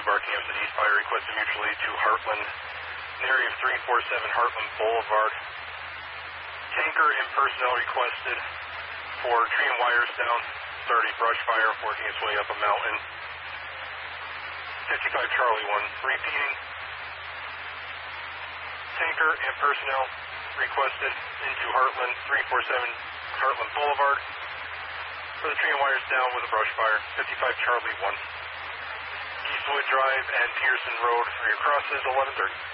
barking up to the east fire requested mutually to Heartland, an area of 347 Heartland Boulevard. Tanker and personnel requested for tree and wires down, started brush fire working its way up a mountain. 55 Charlie 1, repeating. Tanker and personnel requested into Heartland, 347 Heartland Boulevard for the tree and wires down with a brush fire. 55 Charlie 1. Eastwood Drive and Pearson Road for your crosses, 11:30.